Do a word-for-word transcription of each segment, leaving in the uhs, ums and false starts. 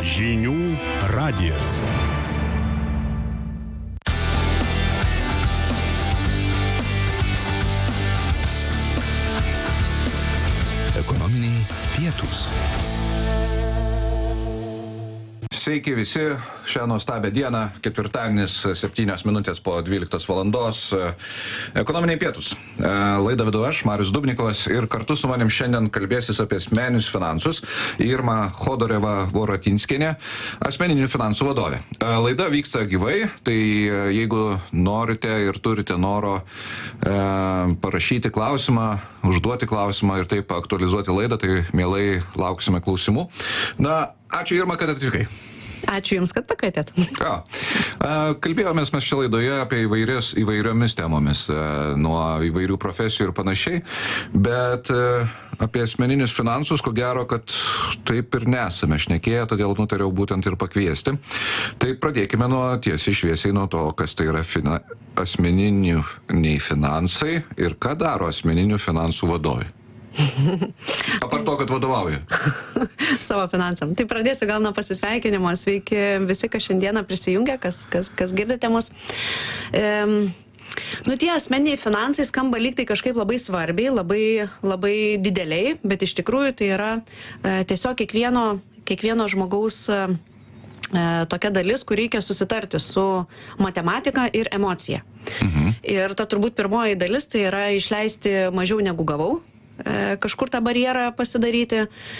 Žinių radijas. Ekonominiai pietūs. Sveiki visi, šią nuostabią dieną, ketvirtadienis, septynios minutės po dvyliktos valandos, ekonominiai pietūs. Laidą vedu aš, Marius Dubnikovas, ir kartu su manim šiandien kalbėsis apie asmeninius finansus Irma Chodoreva-Voratinskienė, asmeninių finansų vadovė. Laida vyksta gyvai, tai jeigu norite ir turite noro e, parašyti klausimą, užduoti klausimą ir taip aktualizuoti laidą, tai mielai lauksime klausimų. Na, ačiū Irma, kad atvykai. Ačiū Jums, kad pakvietėt. Ką? Kalbėjomės mes čia laidoje apie įvairias, įvairiomis temomis, nuo įvairių profesijų ir panašiai, bet apie asmeninius finansus, ko gero, kad taip ir nesame šnekėję, todėl nutariau būtent ir pakviesti. Tai pradėkime nuo tiesiai šviesiai nuo to, kas tai yra fina, asmeniniai finansai ir ką daro asmeninių finansų vadovai. Apart to, kad vadovauja. Savo finansam. Tai pradėsiu gal nuo pasisveikinimo. Sveiki visi, kas šiandieną prisijungia, kas, kas, kas girdite mus. Ehm, nu, tie asmeniniai finansai skamba lyg tai kažkaip labai svarbiai, labai, labai dideliai, bet iš tikrųjų tai yra e, tiesiog kiekvieno, kiekvieno žmogaus e, tokia dalis, kur reikia susitarti su matematika ir emocija. Mhm. Ir ta turbūt pirmoji dalis tai yra išleisti mažiau negu gavau, kažkur tą barjerą pasidaryti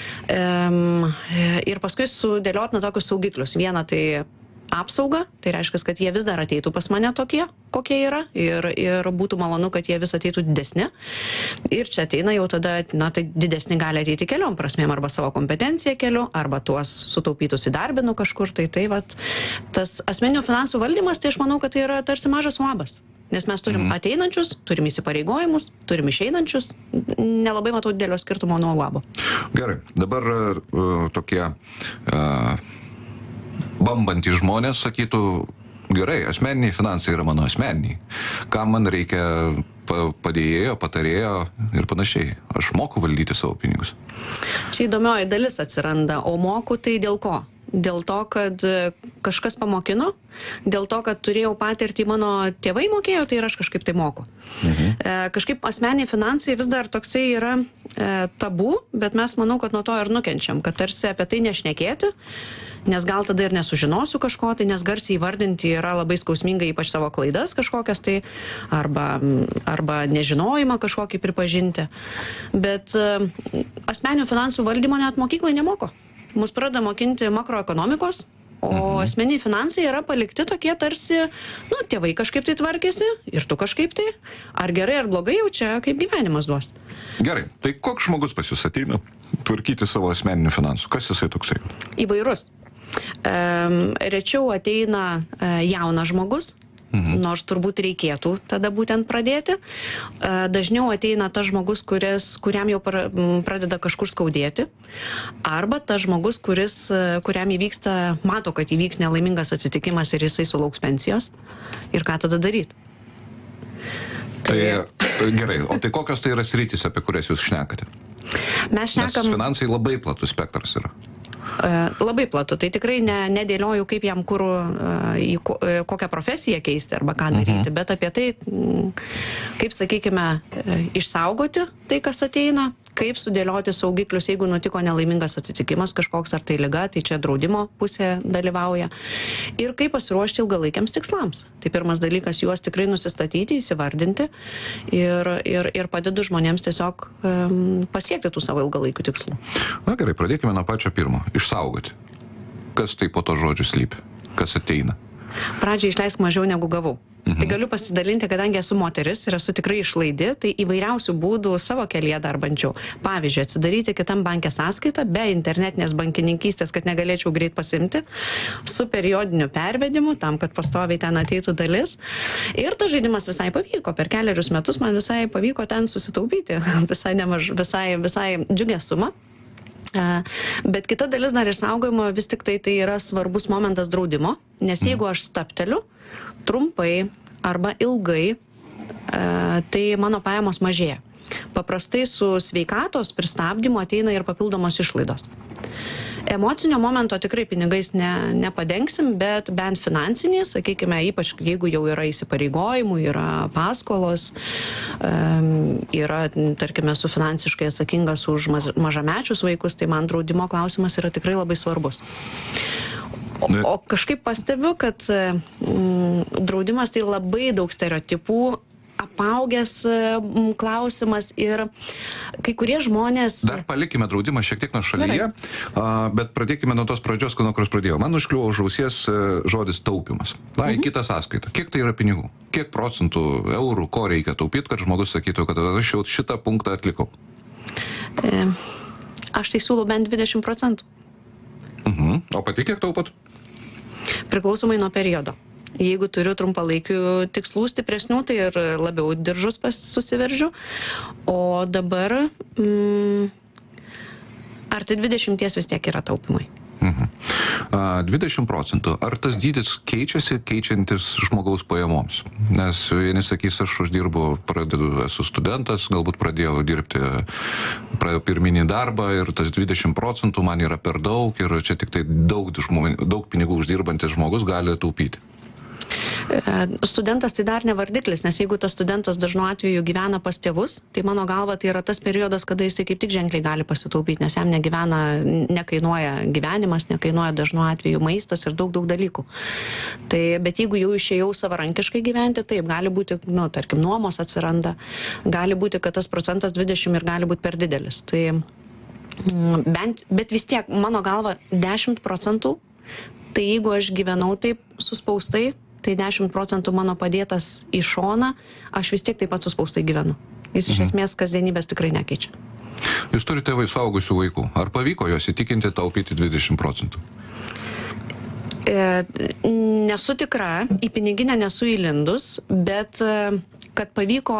ir paskui sudėlioti na tokius saugiklius. Viena tai apsauga, tai reiškia, kad jie vis dar ateitų pas mane tokie, kokie yra, ir, ir būtų malonu, kad jie vis ateitų didesni. Ir čia ateina jau tada, na, tai didesni gali ateiti keliom prasmėm, arba savo kompetenciją keliu, arba tuos sutaupytus įdarbinu kažkur. Tai tai vat, tas asmeninių finansų valdymas, tai aš manau, kad tai yra tarsi mažas uabas. Nes mes turim ateinančius, turim įsipareigojimus, turim išeinančius, nelabai matau didelio skirtumo nuo uabo. Gerai, dabar uh, tokie uh, bambantys žmonės sakytų, gerai, asmeniniai finansai yra mano asmeniniai. Kam man reikia padėjėjo, patarėjo ir panašiai. Aš moku valdyti savo pinigus. Čia įdomioji dalis atsiranda, o moku tai dėl ko? Dėl to, kad kažkas pamokino, dėl to, kad turėjau patirtį, mano tėvai mokėjo, tai ir aš kažkaip tai moku. Mhm. E, kažkaip asmeniniai finansai vis dar toksai yra e, tabu, bet mes manau, kad nuo to ir nukenčiam, kad tarsi apie tai nešnekėti, nes gal tada ir nesužinosiu kažko, tai nes garsiai įvardinti yra labai skausminga, ypač savo klaidas kažkokias, tai arba, arba nežinojimą kažkokį pripažinti. Bet e, asmeninių finansų valdymo net mokyklai nemoko. Mus pradeda mokinti makroekonomikos, o mhm. asmeniniai finansai yra palikti tokie tarsi, nu, tėvai kažkaip tai tvarkėsi ir tu kažkaip tai, ar gerai ar blogai jau čia kaip gyvenimas duos. Gerai, tai koks žmogus pas jūs ateina tvarkyti savo asmeninių finansų? Kas jisai toksai? Įvairus. Um, rečiau ateina uh, jaunas žmogus, Mhm. nors turbūt reikėtų tada būtent pradėti. Dažniau ateina tas žmogus, kuris, kuriam jau pradeda kažkur skaudėti, arba tas žmogus, kuris, kuriam įvyksta, mato, kad įvyks nelaimingas atsitikimas ir jisai sulauks pensijos. Ir ką tada daryti? Tai gerai, o tai kokios tai yra sritys, apie kurias jūs šnekate? Mes šnekam... Nes finansai labai platus spektras yra. Labai platu, tai tikrai ne, nedėlioju, kaip jam kur, į kokią profesiją keisti arba ką daryti, mhm. bet apie tai, kaip, sakykime, išsaugoti tai, kas ateina, kaip sudėlioti saugiklius, jeigu nutiko nelaimingas atsitikimas kažkoks, ar tai liga, tai čia draudimo pusė dalyvauja, ir kaip pasiruošti ilgalaikiams tikslams. Tai pirmas dalykas, juos tikrai nusistatyti, įsivardinti ir, ir, ir padedu žmonėms tiesiog um, pasiekti tų savo ilgalaikių tikslų. Na gerai, pradėkime nuo pačio pirmo. Išsaugoti. Kas tai po to žodžiu slypi? Kas ateina? Pradžiai išleisk mažiau negu gavau. Mhm. Tai galiu pasidalinti, kadangi esu moteris ir esu tikrai išlaidi, tai įvairiausių būdų savo kelyje dar bandžiau. Pavyzdžiui, atsidaryti kitam banke sąskaitą be internetinės bankininkystės, kad negalėčiau greit pasimti, su periodiniu pervedimu, tam, kad pastoviai ten ateitų dalis. Ir tas žaidimas visai pavyko. Per keliarius metus man visai pavyko ten susitaupyti visai, nemaž, visai, visai džiugę sumą. Bet kita dalis dar išsaugojimo vis tik tai tai yra svarbus momentas draudimo, nes jeigu aš stapteliu trumpai arba ilgai, tai mano pajamos mažėja. Paprastai su sveikatos pristabdymu ateina ir papildomos išlaidos. Emocinio momento tikrai pinigais ne, nepadengsim, bet bent finansinį, sakykime, ypač jeigu jau yra įsipareigojimų, yra paskolos, yra, tarkime, su finansiškai atsakingas už mažamečius vaikus, tai man draudimo klausimas yra tikrai labai svarbus. O, o kažkaip pastebiu, kad mm, draudimas tai labai daug stereotipų, apaugęs mm, klausimas ir kai kurie žmonės... Dar palikime draudimą šiek tiek nuo šalyje, a, bet pradėkime nuo tos pradžios, nuo kurios pradėjau. Man užkliuvo už ausies žodis taupimas. Na, į mhm. kitą sąskaitą. Kiek tai yra pinigų? Kiek procentų, eurų, ko reikia taupyti, kad žmogus sakytų, kad aš jau šitą punktą atlikau? E, aš tai siūlau bent dvidešimt procentų. Mhm. O pati kiek taupot? Priklausomai nuo periodo. Jeigu turiu trumpalaikių tikslų stipresnių, tai ir labiau diržus susiveržiu. O dabar mm, arti dvidešimties vis tiek yra taupimai. Mhm. dvidešimt procentų. Ar tas dydis keičiasi, keičiantis žmogaus pajamoms? Nes vieni sakys, aš uždirbu, pradedu, esu studentas, galbūt pradėjau dirbti, pradėjau pirminį darbą ir tas dvidešimt procentų man yra per daug ir čia tik tai daug, žmonių, daug pinigų uždirbantis žmogus gali taupyti. Studentas tai dar ne vardiklis, nes jeigu tas studentas dažnu atveju gyvena pas tėvus, tai mano galva tai yra tas periodas, kada jisai kaip tik ženkliai gali pasitaupyti, nes jam negyvena, nekainuoja gyvenimas, nekainuoja dažnu atveju maistas ir daug, daug dalykų. Tai, bet jeigu jau išėjau savarankiškai gyventi, taip, gali būti, nu, tarkim, nuomos atsiranda, gali būti, kad tas procentas dvidešimt ir gali būti per didelis. Tai, bent, bet vis tiek, mano galva, dešimt procentų, tai jeigu aš gyvenau taip suspaustai, tai dešimt procentų mano padėtas į šoną, aš vis tiek taip pat suspaustai gyvenu. Jis iš esmės kasdienybės tikrai nekeičia. Jūs turite suaugusių vaikų. Ar pavyko juos įtikinti taupyti dvidešimt procentų? E, nesu tikra, į piniginę nesu įlindus, bet kad pavyko...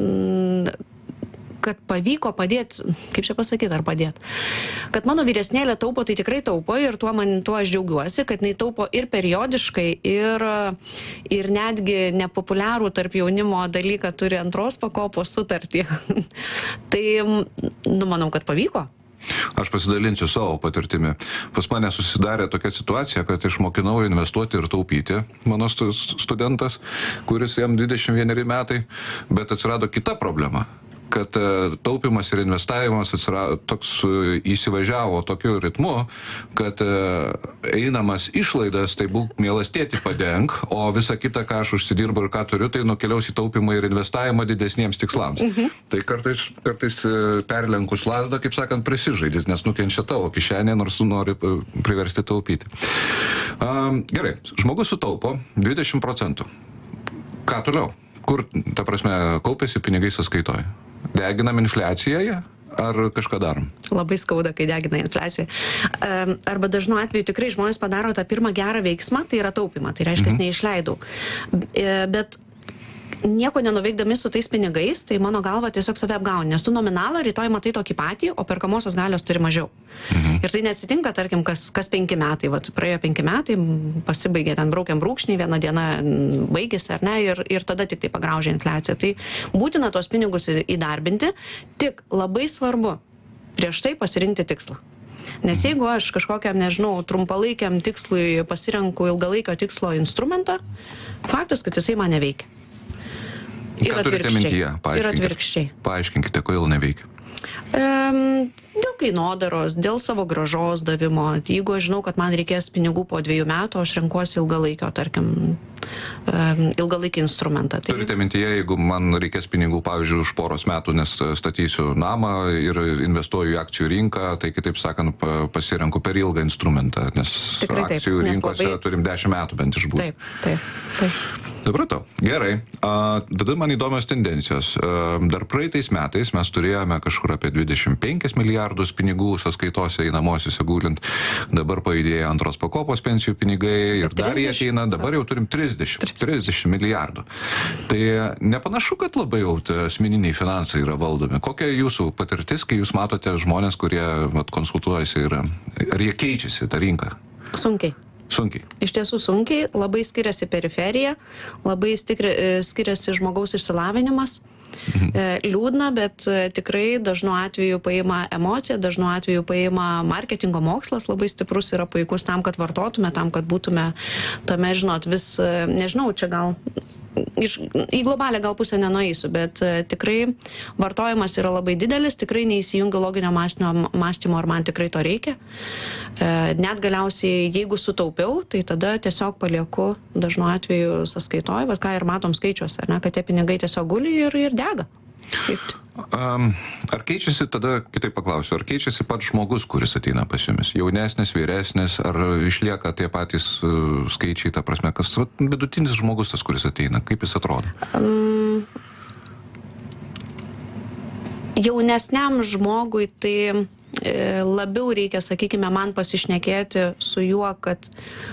Mm, kad pavyko padėti, kaip čia pasakyti, ar padėti, kad mano vyresnėlė taupo, tai tikrai taupo ir tuo, man, tuo aš džiaugiuosi, kad jinai taupo ir periodiškai, ir, ir netgi nepopuliarų tarp jaunimo dalyką turi antros pakopos sutartį. Tai, nu, manau, kad pavyko. Aš pasidalinsiu savo patirtimi. Pas mane susidarė tokia situacija, kad išmokinau investuoti ir taupyti mano studentas, kuris jam dvidešimt vieneri metai, bet atsirado kita problema, kad taupimas ir investavimas atsirado, toks įsivažiavo tokiu ritmu, kad einamas išlaidas, tai būk mielas tėti padeng, o visa kita, ką aš užsidirbu ir ką turiu, tai nukeliaus į taupimą ir investavimą didesniems tikslams. Mhm. Tai kartais, kartais perlenkus lazdą, kaip sakant, prisižaidys, nes nukenčia tavo kišenė, nors tu nori priversti taupyti. Um, gerai, žmogus sutaupo dvidešimt procentų. Ką toliau? Kur, ta prasme, kaupiasi pinigai sąskaitoje? Deginam infliacijoje ar kažką darom? Labai skauda, kai degina infliaciją. Arba dažnu atveju tikrai žmonės padaro tą pirmą gerą veiksmą, tai yra taupimą, tai reiškia, mhm. neišleidau. Bet nieko nenuveikdami su tais pinigais, tai mano galva tiesiog save apgauni, nes tu nominalą rytoj matai tokį patį, o perkamosios galios turi mažiau. Mhm. Ir tai neatsitinka, tarkim, kas, kas penki metai, vat, praėjo penki metai, pasibaigė ten braukiam brūkšnį, vieną dieną baigėsi, ar ne, ir, ir tada tik tai pagraužė infliacija. Tai būtina tos pinigus įdarbinti, tik labai svarbu prieš tai pasirinkti tikslą. Nes jeigu aš kažkokiam, nežinau, trumpalaikiam tikslui pasirenku ilgalaikio tikslo instrumentą, faktas, kad jisai man neveikia. Ir ką turite mintyje? Ir atvirkščiai. Paaiškinkite, kodėl neveikia. Um, dėl kainodaros, dėl savo grąžos davimo. Jeigu aš žinau, kad man reikės pinigų po dviejų metų, aš renkuosi ilgalaikio, tarkim, um, ilgalaikį instrumentą. Tai... Turite mintyje, jeigu man reikės pinigų, pavyzdžiui, už poros metų, nes statysiu namą ir investuoju į akcijų rinką, tai kitaip sakant, pasirenku per ilgą instrumentą, nes tikrai akcijų taip, rinkose labai... turim dešimt metų bent išbūti. Taip, taip, taip. Supratau. Gerai. A, tada man įdomios tendencijos. A, dar praeitais metais mes turėjome kažkur apie dvidešimt penkis milijardus pinigų sąskaitose einamosiuose gulint. Dabar pajudėjo antros pakopos pensijų pinigai ir dar jie ateina. Dabar jau turim trisdešimt, trisdešimt milijardų. Tai nepanašu, kad labai jau asmeniniai finansai yra valdomi. Kokia jūsų patirtis, kai jūs matote žmonės, kurie vat, konsultuojasi ir ar jie keičiasi tą rinką? Sunkiai. Sunkiai. Iš tiesų sunkiai, labai skiriasi periferija, labai stikri, skiriasi žmogaus išsilavinimas. Mhm. Liūdna, bet tikrai dažnu atveju paima emocija, dažnu atveju paima marketingo mokslas, labai stiprus yra puikus tam, kad vartotume, tam, kad būtume tame, žinot, vis, nežinau, čia gal iš, į globalę gal pusę nenueisiu, bet tikrai vartojimas yra labai didelis, tikrai neįsijungiu loginio mąstymo, mąstymo, ar man tikrai to reikia. Net galiausiai, jeigu sutaupiau, tai tada tiesiog palieku dažnu atveju sąskaitoj, bet ką ir matom skaičiuose, ne, kad tie pinigai tiesiog guli ir, ir dega. Um, ar keičiasi, tada kitaip paklausiu, ar keičiasi pats žmogus, kuris ateina pas jumis? Jaunesnis, vyresnis, ar išlieka tie patys uh, skaičiai, ta prasme, kas vat, vidutinis žmogus tas, kuris ateina, kaip jis atrodo? Um, jaunesniam žmogui tai e, labiau reikia, sakykime, man pasišnekėti su juo, kad,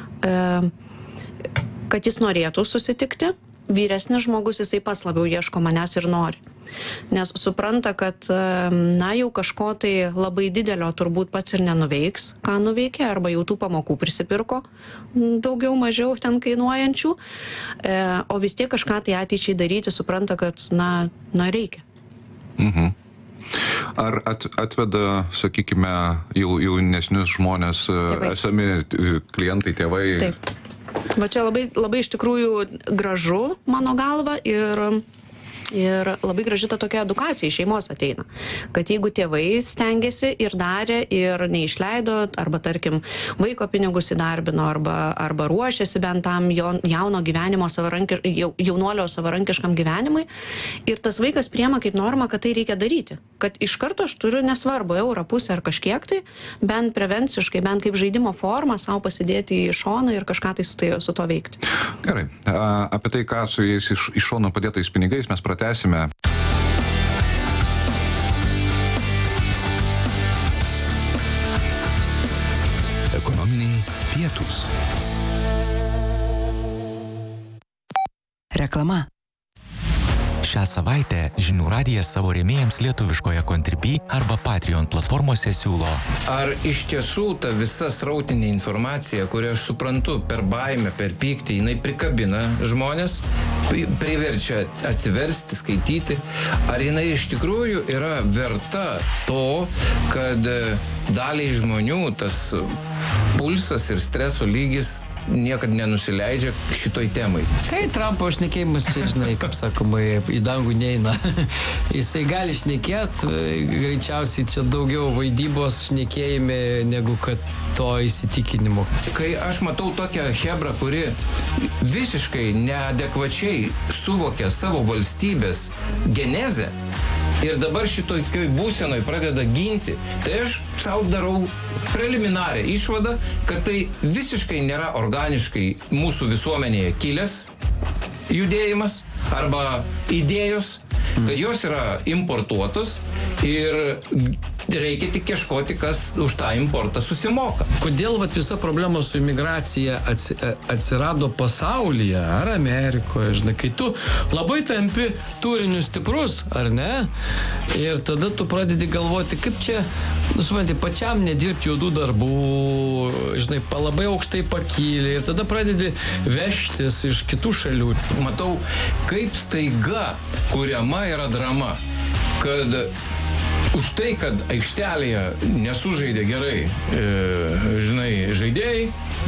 e, kad jis norėtų susitikti. Vyresnis žmogus, jisai pats labiau ieško manęs ir nori. Nes supranta, kad, na, jau kažko tai labai didelio turbūt pats ir nenuveiks, ką nuveikė, arba jau tų pamokų prisipirko daugiau mažiau ten kainuojančių, e, o vis tiek kažką tai ateičiai daryti, supranta, kad, na, na reikia. Mhm. Ar at, atveda, sakykime, jau jaunesnius žmonės, tėvai. Esami klientai, tėvai? Taip. Va čia labai, labai iš tikrųjų gražu mano galva ir, ir labai graži ta tokia edukacija iš šeimos ateina. Kad jeigu tėvai stengiasi ir darė ir neišleido, arba tarkim vaiko pinigus įdarbino, arba, arba ruošiasi bent tam jauno gyvenimo savaranki, jaunuolio savarankiškam gyvenimui, ir tas vaikas priema kaip norma, kad tai reikia daryti. Kad iš karto aš turiu, nesvarbu, eurą, pusę ar kažkiek tai, bent prevenciškai, bent kaip žaidimo formą savo pasidėti į šoną ir kažką tai su, tai, su to veikti. Gerai. A, apie tai, ką su jais iš, iš šono padėtais pinigais mes pratęsime. Ekonominiai pietūs. Reklama. Šią savaitę Žinių radijas savo rėmėjams lietuviškoje Contribui arba Patreon platformose siūlo. Ar iš tiesų ta visa srautinė informacija, kurią aš suprantu per baimę, per pyktį, jinai prikabina žmonės, priverčia atsiversti, skaityti, ar jinai iš tikrųjų yra verta to, kad daliai žmonių tas pulsas ir streso lygis niekad nenusileidžia šitoj temai. Tai Trumpo šnekėjimas čia, žinai, kaip sakoma, į dangų neina. Jisai gali šnekėt, greičiausiai čia daugiau vaidybos šnekėjime negu kad to įsitikinimo. Kai aš matau tokią hebrą, kuri visiškai neadekvačiai suvokia savo valstybės genezę ir dabar šitokioj būsenoj pradeda ginti, tai aš sau darau preliminarią išvadą, kad tai visiškai nėra organiškai mūsų visuomenėje kilęs judėjimas arba idėjos, kad jos yra importuotos ir reikia tik ieškoti, kas už tą importą susimoka. Kodėl vat visa problema su imigracija atsi, atsirado pasaulyje ar Amerikoje, žinai, kai tu labai tampi turiniu stiprus, ar ne? Ir tada tu pradedi galvoti, kaip čia, nu, supranti, pačiam nedirbti juodų darbų, žinai, labai aukštai pakylė, ir tada pradedi vežtis iš kitų šalių. Matau, kaip staiga kuriama yra drama, kad už tai, kad aikštelėje nesužaidė gerai, e, žinai, žaidėjai,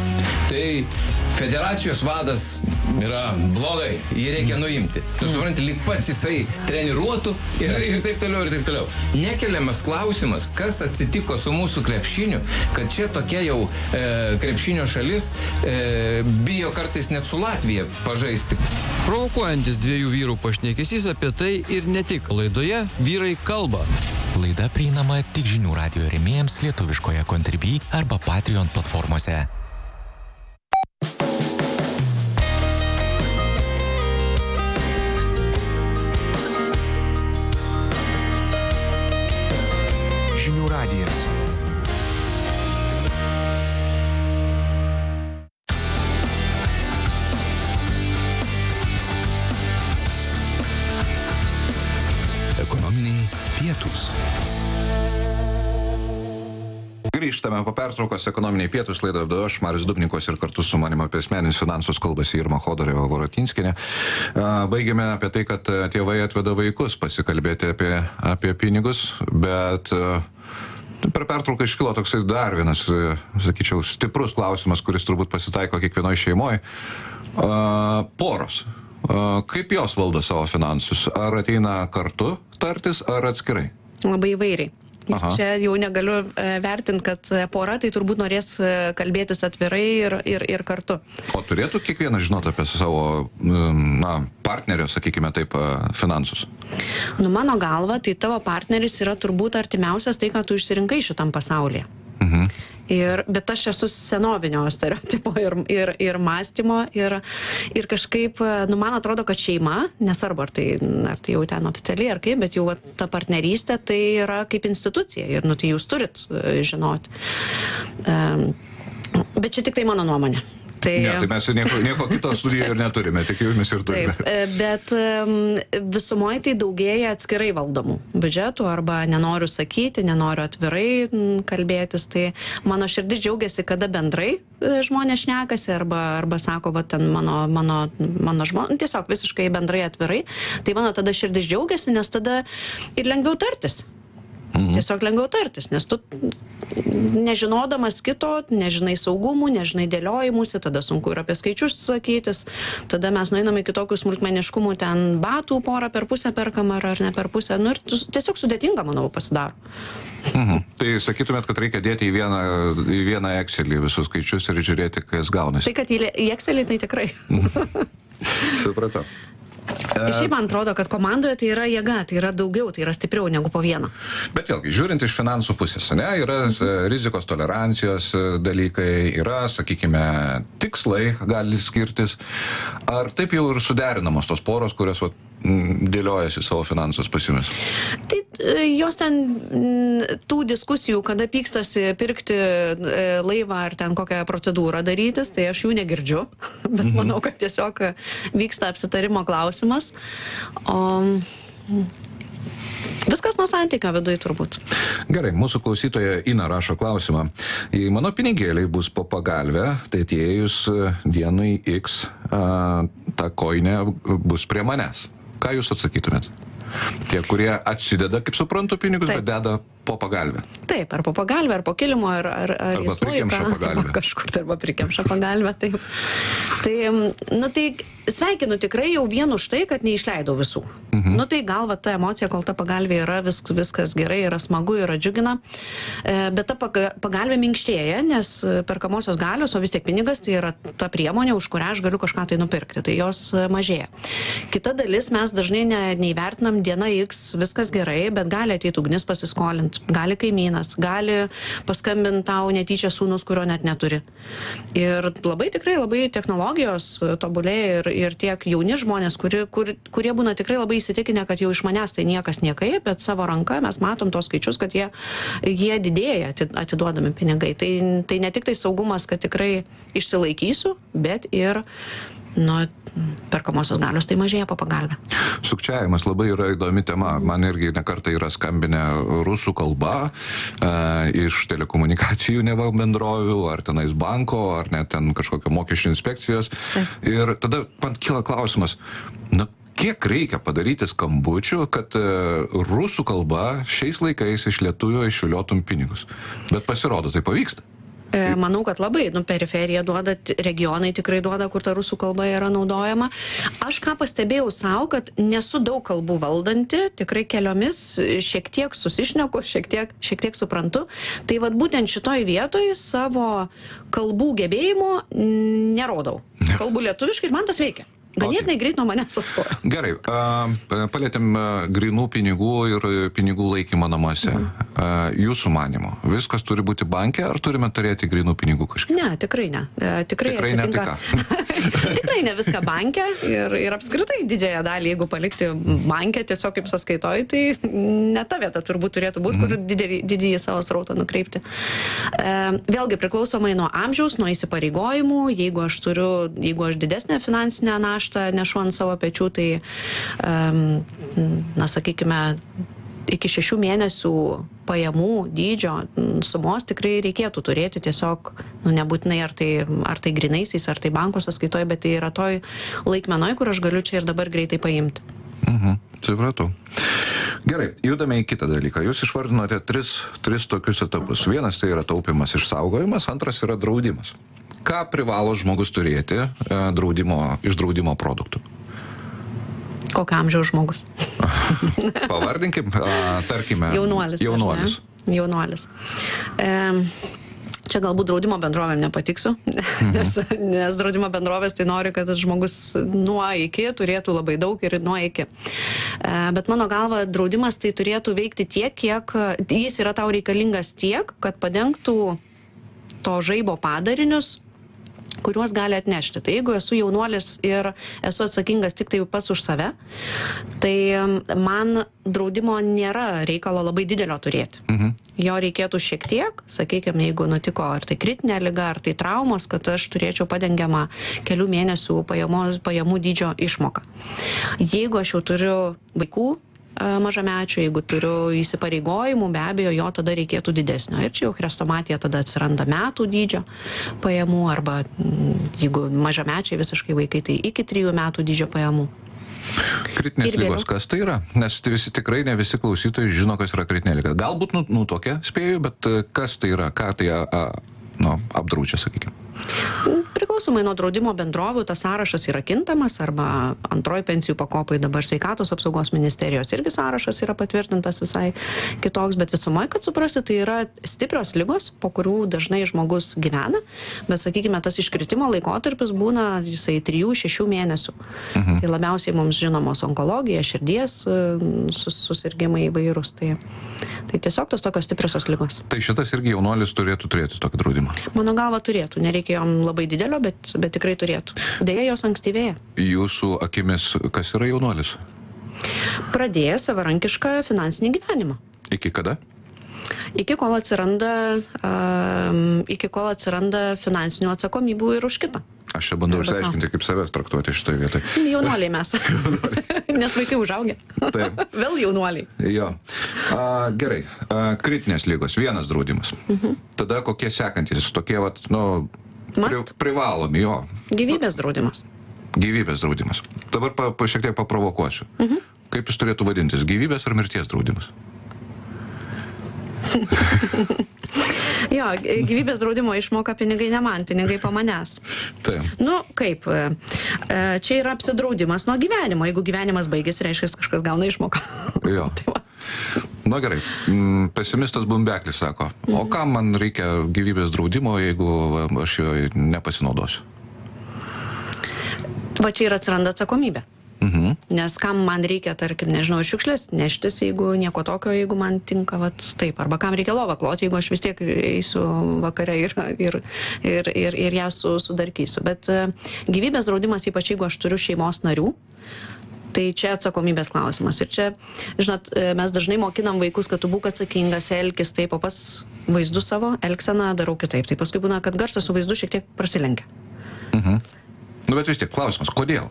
tai federacijos vadas yra blogai, jį reikia nuimti. Tu supranti, lyg pats jisai treniruotų ir, ir taip toliau, ir taip toliau. Nekeliamas klausimas, kas atsitiko su mūsų krepšiniu, kad čia tokia jau e, krepšinio šalis e, bijo kartais net su Latvija pažaisti. Provokuojantis dviejų vyrų pašnekesys apie tai ir ne tik. Laidoje Vyrai kalba. Laida prieinama tik Žinių radijo rėmėjams lietuviškoje Contribui arba Patreon platformose. Žinių radijas. Ekonominiai pietūs. Grįžtame po pertraukos ekonominiai pietus, laidą vedu aš, Marius Dubnikovas, ir kartu su manimi apie asmeninius finansus kalbasi Irma Chodoreva Vorotinskinė. Baigėme apie tai, kad tėvai atveda vaikus pasikalbėti apie, apie pinigus, bet per pertrauką iškilo toksai dar vienas, sakyčiau, stiprus klausimas, kuris turbūt pasitaiko kiekvienoje šeimoje. Poros. Kaip jos valdo savo finansus? Ar ateina kartu tartis, ar atskirai? Labai įvairiai. Aha. Čia jau negaliu vertinti, kad pora tai turbūt norės kalbėtis atvirai ir, ir, ir kartu. O turėtų kiekvienas žinoti apie savo na, partnerio, sakykime taip, finansus? Nu, mano galva, tai tavo partneris yra turbūt artimiausias tai, ką tu išsirinkai šitam pasaulyje. Mhm. Ir, bet aš esu senovinio stereotipo ir, ir, ir mąstymo ir, ir kažkaip, nu, man atrodo, kad šeima, nesvarbu, ar tai, ar tai jau ten oficialiai ar kaip, bet jau va, ta partnerystė tai yra kaip institucija ir, nu, tai jūs turit žinoti. Um, bet čia tik tai mano nuomonė. Tai, ne, tai mes nieko, nieko kito studijoje ir neturime, tik jumis ir turime. Taip, bet visumoje tai daugėja atskirai valdomų biudžetų arba nenoriu sakyti, nenoriu atvirai kalbėtis. Tai mano širdis džiaugiasi, kada bendrai žmonės šnekasi arba, arba sako, va, ten mano, mano, mano žmonės, tiesiog visiškai bendrai atvirai. Tai mano tada širdis džiaugiasi, nes tada ir lengviau tartis. Mhm. Tiesiog lengviau tartis, nes tu nežinodamas kito, nežinai saugumų, nežinai dėliojimusi, tada sunku ir apie skaičius sakytis, tada mes nueinam iki tokių smulkmeniškumų, ten batų porą per pusę perkam ar, ar ne per pusę, nu ir tiesiog sudėtinga, manau, pasidaro. Mhm. Tai sakytumėt, kad reikia dėti į vieną, į vieną Excelį visus skaičius ir žiūrėti, kas gaunasi. Tai, kad į, į Excelį, tai tikrai. Mhm. Supratau. Ir šiaip man atrodo, kad komandoje tai yra jėga, tai yra daugiau, tai yra stipriau negu po vieną. Bet vėlgi, žiūrint iš finansų pusės, ne, yra rizikos tolerancijos dalykai, yra, sakykime, tikslai gali skirtis. Ar taip jau ir suderinamos tos poros, kurios va, dėliojasi savo finansus pas jumis? Tai jos ten tų diskusijų, kada pykstasi pirkti laivą ar ten kokią procedūrą darytis, tai aš jų negirdžiu, bet mhm. manau, kad tiesiog vyksta apsitarimo klausimas. O viskas nuo santykio viduje turbūt. Gerai, mūsų klausytoja Ina rašo klausimą. Jei mano pinigėliai bus po pagalvę, tai atėjus dienai X a, ta koinė bus prie manęs. Ką jūs atsakytumėt? Tie, kurie atsideda, kaip suprantu, pinigus, Taip. bet deda po pagalvę. Taip, ar po pagalbę, ar po kilimo, ar, ar, ar arba prikemša pagalbę. Kažkur, arba prikemša pagalbę, taip. Tai, nu tai sveikinu tikrai jau vien už tai, kad neišleidau visų. Mhm. Nu tai galva ta emocija, kol ta pagalbė yra, vis, viskas gerai, yra smagu, yra džiugina. Bet ta pagalbė minkštėja, nes perkamosios galios, o vis tiek pinigas, tai yra ta priemonė, už kurią aš galiu kažką tai nupirkti. Tai jos mažėja. Kita dalis mes dažnai ne, neįvertinam diena X, viskas gerai, bet gali ateiti ugnis pasiskolinti, gali kaimynas, gali paskambinti tau netyčia sūnus, kurio net neturi. Ir labai tikrai labai technologijos tobulėja ir, ir tiek jauni žmonės, kuri, kur, kurie būna tikrai labai įsitikinę, kad jau iš manęs tai niekas niekai, bet savo ranka mes matom tos skaičius, kad jie, jie didėja atiduodami pinigai. Tai, tai ne tik tai saugumas, kad tikrai išsilaikysiu, bet ir nu, perkamosios galios tai mažėja po pagalbę. Sukčiavimas labai yra įdomi tema. Man irgi nekartą yra skambinę rusų kalba e, iš telekomunikacijų neva bendrovių, ar tenais banko, ar net ten kažkokio mokesčių inspekcijos. Taip. Ir tada man kyla klausimas, na, kiek reikia padaryti skambučių, kad e, rusų kalba šiais laikais iš lietuvio išviliotum pinigus. Bet pasirodo, tai pavyksta. Manau, kad labai, nu, periferija duoda, regionai tikrai duoda, kur ta rusų kalba yra naudojama. Aš ką pastebėjau savo, kad nesu daug kalbų valdanti, tikrai keliomis šiek tiek susišneku, šiek tiek, šiek tiek suprantu. Tai vad būtent šitoj vietoj savo kalbų gebėjimo nerodau. Kalbu lietuviškai ir man tas veikia. Ganėtinai greit nuo manęs atstoja. Gerai, palėtėm grynų pinigų ir pinigų laikymą namuose. Mhm. Jūsų manimo, viskas turi būti banke, ar turime turėti grynų pinigų kažkaip? Ne, tikrai ne. Tikrai, tikrai atsitinka. Ne, tai tikrai ne viską banke ir, ir apskritai didžiąją dalį, jeigu palikti banke tiesiog kaip sąskaitoj, tai ne ta vieta turbūt turėtų būti, kur didį, didįjį savo srautą nukreipti. Vėlgi priklausomai nuo amžiaus, nuo įsipareigojimų, jeigu aš turiu, jeigu aš didesnę finansinę naštą nešu ant savo pečių, tai, um, na, sakykime, iki šešių mėnesių pajamų dydžio sumos tikrai reikėtų turėti tiesiog, nu, nebūtinai ar tai, ar tai grinaisiais, ar tai banko sąskaitoje, bet tai yra toj laikmenoj, kur aš galiu čia ir dabar greitai paimti. Mhm, supratau. Gerai, judame į kitą dalyką. Jūs išvardinote tris, tris tokius etapus. Vienas tai yra taupimas išsaugojimas, antras yra draudimas. Ką privalo žmogus turėti e, draudimo, iš draudimo produktų? Kokio amžiaus žmogus? Pavardinkim, a, tarkime. Jaunuolis. Jaunuolis. Jaunuolis. E, čia galbūt draudimo bendrovėm nepatiksiu, mhm. nes, nes draudimo bendrovės tai nori, kad žmogus nuo iki turėtų labai daug ir nuo iki. E, bet mano galva, draudimas tai turėtų veikti tiek, kiek jis yra tau reikalingas tiek, kad padengtų to žaibo padarinius, kuriuos gali atnešti. Tai jeigu esu jaunuolis ir esu atsakingas tik tai pats už save, tai man draudimo nėra reikalo labai didelio turėti. Mhm. Jo reikėtų šiek tiek, sakykime, jeigu nutiko ar tai kritinė liga, ar tai traumos, kad aš turėčiau padengiamą kelių mėnesių pajamų, pajamų dydžio išmoką. Jeigu aš jau turiu vaikų, mažamečių, jeigu turiu įsipareigojimų, be abejo, jo tada reikėtų didesnio. Ir čia jau chrestomatija tada atsiranda metų dydžio pajamų, arba jeigu mažamečiai visiškai vaikai, tai iki trijų metų dydžio pajamų. Kritinės lygos, kas tai yra? Nes visi tikrai ne visi klausytojai žino, kas yra kritinė lyga. Galbūt nutokia, spėju, bet kas tai yra, ką tai a, nu, apdraudžia, sakykime. Priklausomai nuo draudimo bendrovių, tas sąrašas yra kintamas, arba antroji pensijų pakopai dabar sveikatos apsaugos ministerijos irgi sąrašas yra patvirtintas visai kitoks, bet visumoje, kad suprasti, tai yra stiprios ligos, po kurių dažnai žmogus gyvena, bet sakykime, tas iškritimo laikotarpis būna jisai trijų šešių mėnesių. Mhm. Tai labiausiai mums žinomos onkologija, širdies sus, susirgimai įvairūs, tai, tai tiesiog tos tokios stipriosios ligos. Tai šitas irgi jaunuolis turėtų turėti tokį draudimą? Mano galva turėtų, nereikia jom labai didelio, bet, bet tikrai turėtų. Deja, jos ankstyvėja. Jūsų akimis, kas yra jaunuolis? Pradėję savarankišką finansinį gyvenimą. Iki kada? Iki kol atsiranda, um, iki kol atsiranda finansinių atsakomybių ir už kitą. Aš čia bandau išsiaiškinti, kaip savęs traktuoti šitoje vietoje. Jaunuoliai mes. Nes vaikai užaugę. Taip. Vėl jaunuoliai. Jo. A, gerai. A, kritinės lygos. Vienas draudimas. Mhm. Tada kokie sekantis? Tokie, vat, nu, pri, privalomi, jo. Gyvybės draudimas. Gyvybės draudimas. Dabar pa, pa, šiek tiek paprovokuosiu. Mhm. Kaip jis turėtų vadintis? Gyvybės ar mirties draudimas? Jo, gyvybės draudimo išmoka pinigai ne man, pinigai po manęs. Taip. Nu, kaip, čia yra apsidraudimas nuo gyvenimo. Jeigu gyvenimas baigėsi, reiškia, kažkas gauna išmoką. Jo. Tai na gerai, pesimistas Bumbeklis sako, mhm. o kam man reikia gyvybės draudimo, jeigu aš jo nepasinaudosiu? Va čia ir atsiranda atsakomybė. Mhm. Nes kam man reikia, tarkim, nežinau, šiukšlės neštis, jeigu nieko tokio, jeigu man tinka, vat, taip, arba kam reikia lovą kloti, jeigu aš vis tiek eisiu vakare ir, ir, ir, ir, ir ją su, sudarkysiu. Bet gyvybės draudimas, ypač jeigu aš turiu šeimos narių, tai čia atsakomybės klausimas. Ir čia, žinot, mes dažnai mokinam vaikus, kad tu būk atsakingas, elkis taip, o pas vaizdu savo, elgseną darau kitaip. Tai paskui būna, kad garsas su vaizdu šiek tiek prasilenkia. Mhm. Nu, bet vis tiek klausimas, kodėl?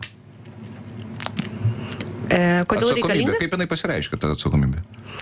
E, kodėl reikalingas? Kaip jinai pasireiškia, ta atsakomybė?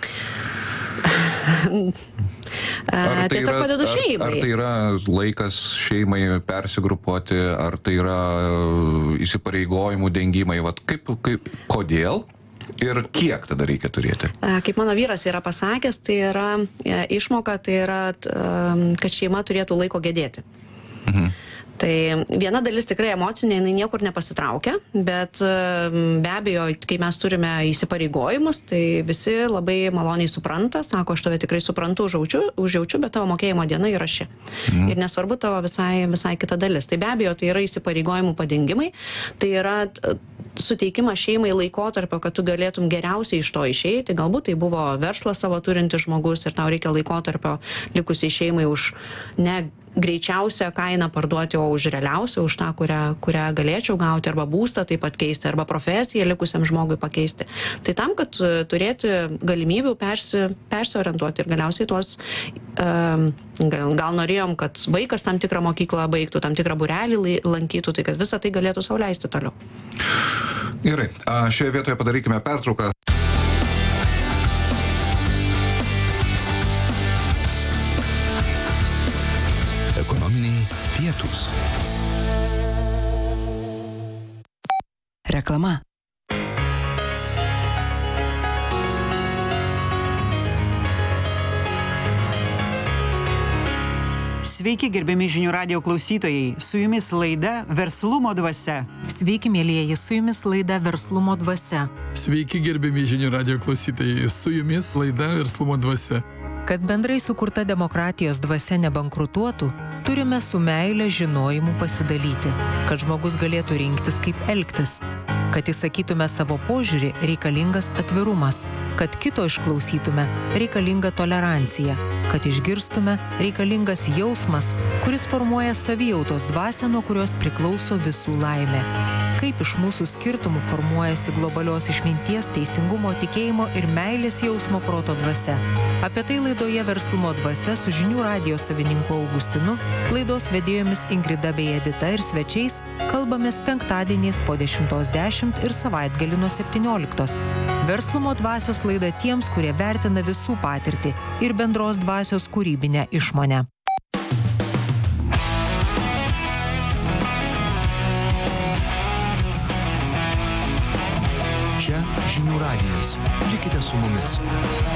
A, tiesiog yra, padedu šeimai. Ar, ar tai yra laikas šeimai persigrupuoti, ar tai yra įsipareigojimų dengimai, vat kaip, kaip, kodėl ir kiek tada reikia turėti? A, kaip mano vyras yra pasakęs, tai yra e, išmoka, tai yra, kad šeima turėtų laiko gedėti. Mhm. Tai viena dalis tikrai emocinė, jinai niekur nepasitraukia, bet be abejo, kai mes turime įsipareigojimus, tai visi labai maloniai supranta, sako, aš tave tikrai suprantu, užjaučiu, užjaučiu, bet tavo mokėjimo diena yra ši. Mm. Ir nesvarbu tavo visai, visai kita dalis. Tai be abejo, tai yra įsipareigojimų padengimai, tai yra suteikimas šeimai laikotarpio, kad tu galėtum geriausiai iš to išeiti. Galbūt tai buvo verslas savo turintis žmogus ir tau reikia laikotarpio likusiai šeimai už ne greičiausią kainą parduoti, o už realiausią, už tą, kurią, kurią galėčiau gauti, arba būstą taip pat keisti, arba profesiją likusiam žmogui pakeisti. Tai tam, kad turėti galimybių persi, persiorientuoti ir galiausiai tuos, um, gal, gal norėjom, kad vaikas tam tikrą mokyklą baigtų, tam tikrą būrelį lankytų, tai kad visą tai galėtų sau leisti toliau. Gerai, šioje vietoje padarykime pertrauką. pietūs. Reklama. Sveiki, gerbiami žinių radijo klausytojai. Su jumis laida Verslumo dvasia. Sveiki, mėlyjeji, su jumis laida Verslumo dvasia. Sveiki, gerbiami žinių radijo klausytojai. Su jumis laida Verslumo dvasia. Kad bendrai sukurta demokratijos dvasia nebankrutuotų, turime su meile žinojimu pasidalyti, kad žmogus galėtų rinktis, kaip elgtis. Kad įsakytume savo požiūrį, reikalingas atvirumas. Kad kito išklausytume, reikalinga tolerancija. Kad išgirstume, reikalingas jausmas, kuris formuoja savijautos dvasią, nuo kurios priklauso visų laimė. Kaip iš mūsų skirtumų formuojasi globalios išminties, teisingumo, tikėjimo ir meilės jausmo proto dvasia. Apie tai laidoje Verslumo dvasia su žinių radijo savininku Augustinu, laidos vedėjomis Ingrida bei Edita ir svečiais kalbamės penktadieniais po dešimtos dešimt ir savaitgalį nuo septynioliktos. Verslumo dvasios laida tiems, kurie vertina visų patirtį ir bendros dvasios kūrybinę išmonę. Čia žinių radijas. Likite su mumis.